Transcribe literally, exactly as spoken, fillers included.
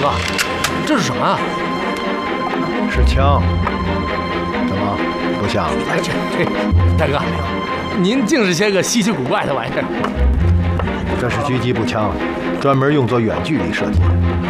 哥，这是什么啊？ 是枪。怎么不像？ 哎，这这，大哥，您净是些个稀奇古怪的玩意儿。 这是狙击步枪，专门用作远距离射击。